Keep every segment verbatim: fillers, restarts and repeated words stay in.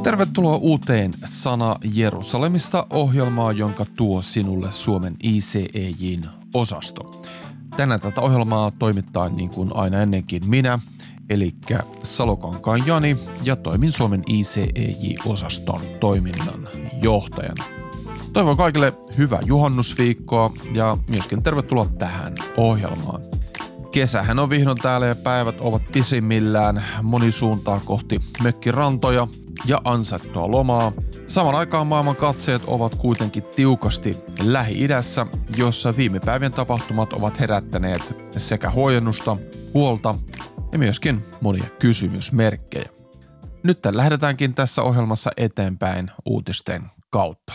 Tervetuloa uuteen Sana Jerusalemista -ohjelmaan, jonka tuo sinulle Suomen I C E J:n osasto. Tänään tätä ohjelmaa toimittaa niin kuin aina ennenkin minä, eli Salokankaan Jani, ja toimin Suomen I C E J-osaston toiminnan johtajana. Toivon kaikille hyvää juhannusviikkoa ja myöskin tervetuloa tähän ohjelmaan. Kesähän on vihdoin täällä ja päivät ovat pisimmillään, moni suuntaa kohti mökkirantoja ja ansaittua lomaa. Saman aikaan maailman katseet ovat kuitenkin tiukasti Lähi-idässä, jossa viime päivien tapahtumat ovat herättäneet sekä huojennusta, huolta ja myöskin monia kysymysmerkkejä. Nyt lähdetäänkin tässä ohjelmassa eteenpäin uutisten kautta.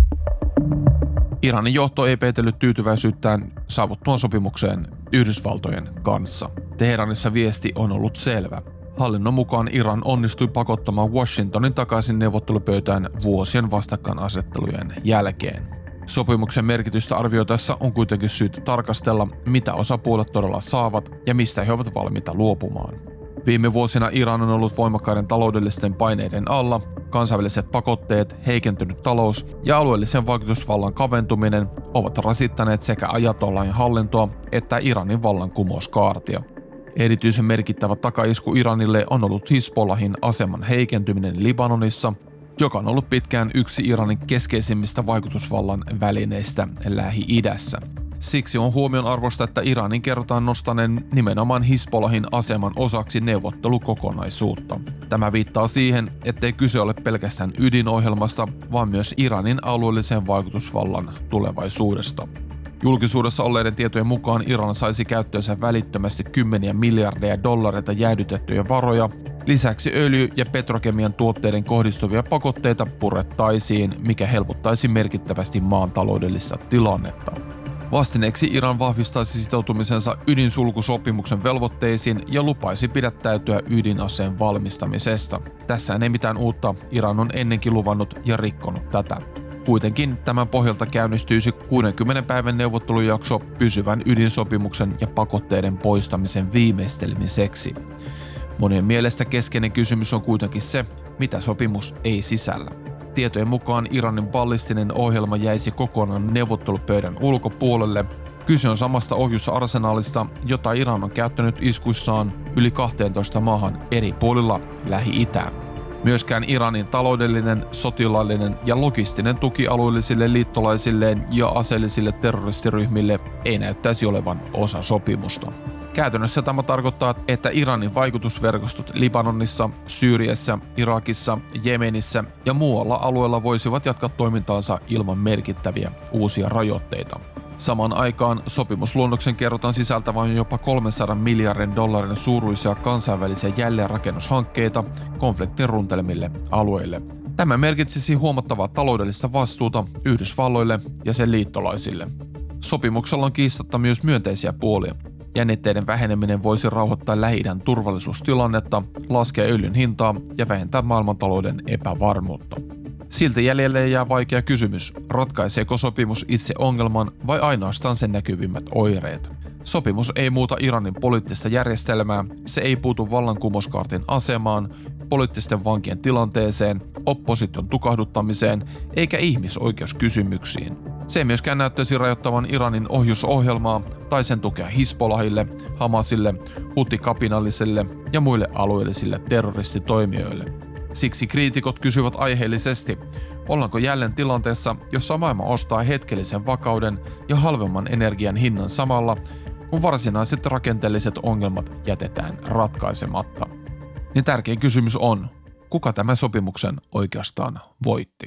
Iranin johto ei peitellyt tyytyväisyyttään saavuttuaan sopimukseen Yhdysvaltojen kanssa. Teheranissa viesti on ollut selvä. Hallinnon mukaan Iran onnistui pakottamaan Washingtonin takaisin neuvottelupöytään vuosien vastakkainasettelujen jälkeen. Sopimuksen merkitystä arvioitaessa on kuitenkin syytä tarkastella, mitä osapuolet todella saavat ja mistä he ovat valmiita luopumaan. Viime vuosina Iran on ollut voimakkaiden taloudellisten paineiden alla, kansainväliset pakotteet, heikentynyt talous ja alueellisen vaikutusvallan kaventuminen ovat rasittaneet sekä ajatollahin hallintoa että Iranin vallankumouskaartia. Erityisen merkittävä takaisku Iranille on ollut Hizbollahin aseman heikentyminen Libanonissa, joka on ollut pitkään yksi Iranin keskeisimmistä vaikutusvallan välineistä Lähi-idässä. Siksi on huomionarvoista, että Iranin kerrotaan nostaneen nimenomaan Hizbollahin aseman osaksi neuvottelukokonaisuutta. Tämä viittaa siihen, ettei kyse ole pelkästään ydinohjelmasta, vaan myös Iranin alueellisen vaikutusvallan tulevaisuudesta. Julkisuudessa olleiden tietojen mukaan Iran saisi käyttöönsä välittömästi kymmeniä miljardeja dollareita jäädytettyjä varoja. Lisäksi öljy- ja petrokemian tuotteiden kohdistuvia pakotteita purettaisiin, mikä helpottaisi merkittävästi maan taloudellista tilannetta. Vastineeksi Iran vahvistaisi sitoutumisensa ydinsulkusopimuksen velvoitteisiin ja lupaisi pidättäytyä ydinaseen valmistamisesta. Tässä ei mitään uutta, Iran on ennenkin luvannut ja rikkonut tätä. Kuitenkin tämän pohjalta käynnistyisi kuudenkymmenen päivän neuvottelujakso pysyvän ydinsopimuksen ja pakotteiden poistamisen viimeistelmiseksi. Monien mielestä keskeinen kysymys on kuitenkin se, mitä sopimus ei sisällä. Tietojen mukaan Iranin ballistinen ohjelma jäisi kokonaan neuvottelupöydän ulkopuolelle. Kyse on samasta ohjusarsenaalista, jota Iran on käyttänyt iskuissaan yli kahteentoista maahan eri puolilla Lähi-itää. Myöskään Iranin taloudellinen, sotilaallinen ja logistinen tuki alueellisille liittolaisilleen ja aseellisille terroristiryhmille ei näyttäisi olevan osa sopimusta. Käytännössä tämä tarkoittaa, että Iranin vaikutusverkostot Libanonissa, Syyriassa, Irakissa, Jemenissä ja muualla alueella voisivat jatkaa toimintaansa ilman merkittäviä uusia rajoitteita. Samaan aikaan sopimusluonnoksen kerrotaan sisältävän jopa kolmensadan miljardin dollarin suuruisia kansainvälisiä jälleenrakennushankkeita konfliktin runtelemille alueille. Tämä merkitsisi huomattavaa taloudellista vastuuta Yhdysvalloille ja sen liittolaisille. Sopimuksella on kiistatta myös myönteisiä puolia. Jännitteiden väheneminen voisi rauhoittaa Lähi-idän turvallisuustilannetta, laskea öljyn hintaa ja vähentää maailmantalouden epävarmuutta. Silti jäljelle jää vaikea kysymys, ratkaiseeko sopimus itse ongelman vai ainoastaan sen näkyvimmät oireet. Sopimus ei muuta Iranin poliittista järjestelmää, se ei puutu vallankumouskaartin asemaan, poliittisten vankien tilanteeseen, opposition tukahduttamiseen eikä ihmisoikeuskysymyksiin. Se ei myöskään näyttäisi rajoittavan Iranin ohjusohjelmaa tai sen tukea Hizbollahille, Hamasille, Huthi-kapinallisille ja muille alueellisille terroristitoimijoille. Siksi kriitikot kysyvät aiheellisesti, ollaanko jälleen tilanteessa, jossa maailma ostaa hetkellisen vakauden ja halvemman energian hinnan samalla, kun varsinaiset rakenteelliset ongelmat jätetään ratkaisematta. Niin tärkein kysymys on, kuka tämän sopimuksen oikeastaan voitti?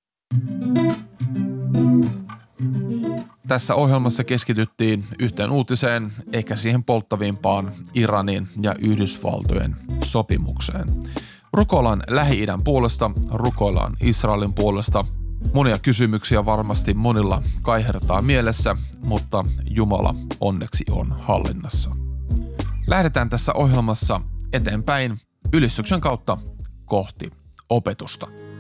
Tässä ohjelmassa keskityttiin yhteen uutiseen, ehkä siihen polttavimpaan Iranin ja Yhdysvaltojen sopimukseen. Rukoillaan Lähi-idän puolesta, rukoillaan Israelin puolesta. Monia kysymyksiä varmasti monilla kaihertaa mielessä, mutta Jumala onneksi on hallinnassa. Lähdetään tässä ohjelmassa eteenpäin ylistyksen kautta kohti opetusta.